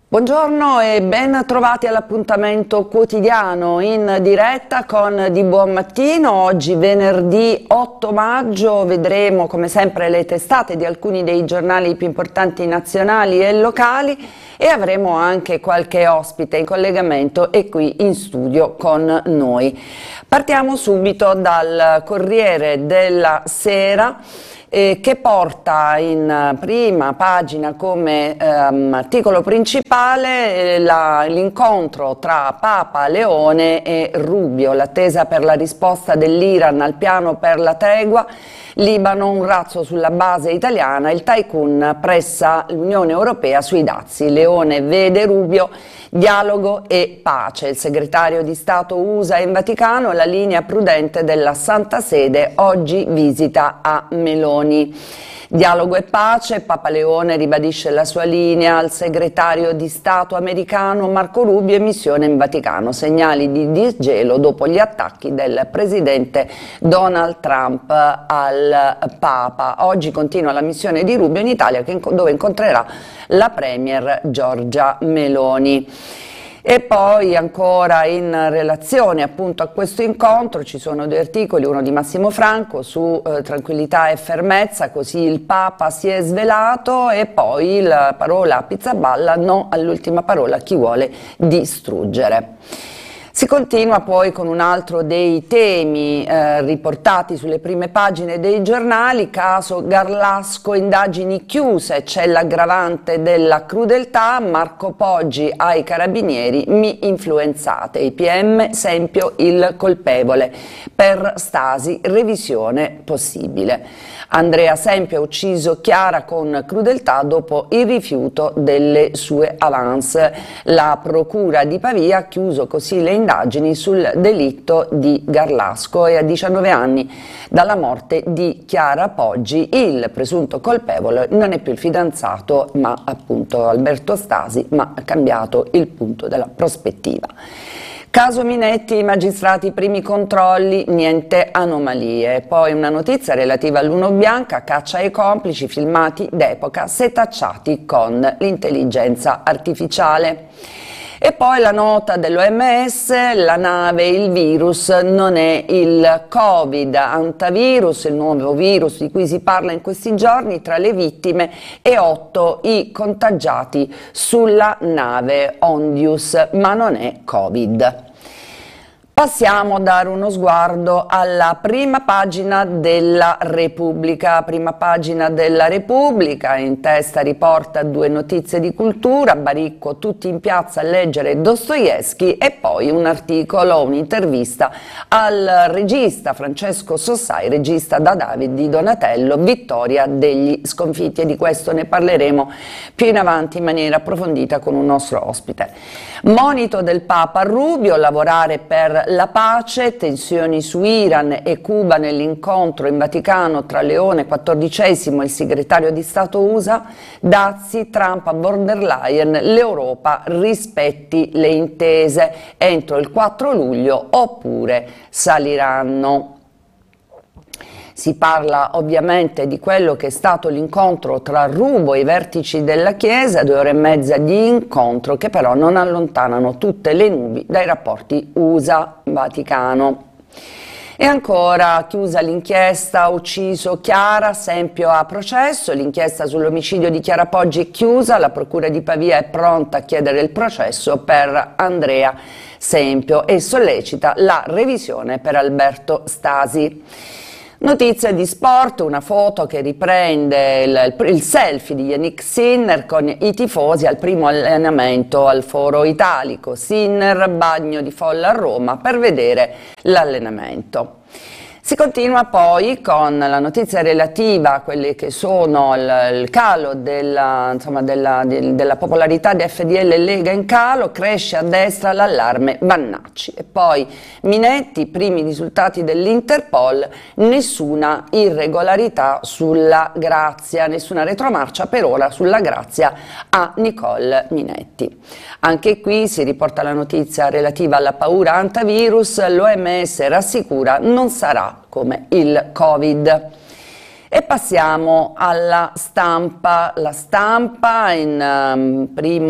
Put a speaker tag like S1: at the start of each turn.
S1: Buongiorno e ben trovati all'appuntamento quotidiano in diretta con Di Buon Mattino. Oggi venerdì 8 maggio vedremo come sempre le testate di alcuni dei giornali più importanti nazionali e locali e avremo anche qualche ospite in collegamento e qui in studio con noi. Partiamo subito dal Corriere della Sera, che porta in prima pagina come articolo principale l'incontro tra Papa, Leone e Rubio, l'attesa per la risposta dell'Iran al piano per la tregua, Libano un razzo sulla base italiana, il tycoon pressa l'Unione Europea sui dazi, Leone vede Rubio, dialogo e pace, il segretario di Stato USA in Vaticano, la linea prudente della Santa Sede, oggi visita a Meloni. Dialogo e pace, Papa Leone ribadisce la sua linea al segretario di Stato americano Marco Rubio e missione in Vaticano, segnali di disgelo dopo gli attacchi del presidente Donald Trump al Papa. Oggi continua la missione di Rubio in Italia dove incontrerà la premier Giorgia Meloni. E poi ancora in relazione appunto a questo incontro ci sono due articoli, uno di Massimo Franco su tranquillità e fermezza, così il Papa si è svelato, e poi la parola a Pizzaballa, no all'ultima parola chi vuole distruggere. Si continua poi con un altro dei temi riportati sulle prime pagine dei giornali, caso Garlasco, indagini chiuse, c'è l'aggravante della crudeltà, Marco Poggi ai carabinieri, mi influenzate, i PM Sempio il colpevole, per Stasi revisione possibile. Andrea Sempio ha ucciso Chiara con crudeltà dopo il rifiuto delle sue avance. La procura di Pavia ha chiuso così le indagini sul delitto di Garlasco e a 19 anni dalla morte di Chiara Poggi il presunto colpevole non è più il fidanzato ma appunto Alberto Stasi, ma ha cambiato il punto della prospettiva. Caso Minetti, i magistrati primi controlli, niente anomalie. Poi una notizia relativa all'Uno Bianca, caccia ai complici, filmati d'epoca setacciati con l'intelligenza artificiale. E poi la nota dell'OMS, la nave, il virus non è il Covid, antavirus, il nuovo virus di cui si parla in questi giorni, tra le vittime e 8 i contagiati sulla nave Ondius, ma non è Covid. Passiamo a dare uno sguardo alla prima pagina della Repubblica. Prima pagina della Repubblica, in testa riporta due notizie di cultura, Baricco tutti in piazza a leggere Dostoevskij e poi un articolo, un'intervista al regista Francesco Sossai, regista da David di Donatello, Vittoria degli sconfitti, e di questo ne parleremo più in avanti in maniera approfondita con un nostro ospite. Monito del Papa Rubio, lavorare per la pace, tensioni su Iran e Cuba nell'incontro in Vaticano tra Leone XIV e il segretario di Stato USA, dazi, Trump a von der Leyen, l'Europa rispetti le intese entro il 4 luglio oppure saliranno. Si parla ovviamente di quello che è stato l'incontro tra Rubo e i vertici della Chiesa, 2 ore e mezza di incontro che però non allontanano tutte le nubi dai rapporti USA-Vaticano. E ancora, chiusa l'inchiesta, ucciso Chiara, Sempio a processo, l'inchiesta sull'omicidio di Chiara Poggi è chiusa, la procura di Pavia è pronta a chiedere il processo per Andrea Sempio e sollecita la revisione per Alberto Stasi. Notizia di sport, una foto che riprende il selfie di Yannick Sinner con i tifosi al primo allenamento al Foro Italico. Sinner, bagno di folla a Roma per vedere l'allenamento. Si continua poi con la notizia relativa a quelli che sono il calo della popolarità di FDL e Lega in calo, cresce a destra l'allarme Vannacci. E poi Minetti, primi risultati dell'Interpol, nessuna irregolarità sulla grazia, nessuna retromarcia per ora sulla grazia a Nicole Minetti. Anche qui si riporta la notizia relativa alla paura antivirus, l'OMS rassicura non sarà come il Covid. E passiamo alla stampa. La stampa in primo